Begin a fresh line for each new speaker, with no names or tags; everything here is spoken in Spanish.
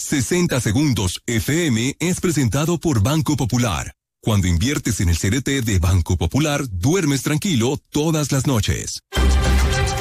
60 Segundos FM es presentado por Banco Popular. Cuando inviertes en el CDT de Banco Popular, duermes tranquilo todas las noches.